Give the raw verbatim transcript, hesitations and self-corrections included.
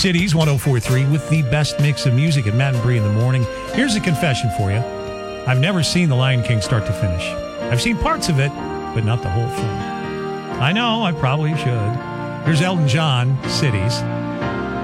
Cities one oh four point three with the best mix of music at Matt and Bree in the morning. Here's a confession for you. I've never seen The Lion King start to finish. I've seen parts of it, but not the whole thing. I know, I probably should. Here's Elton John, Cities.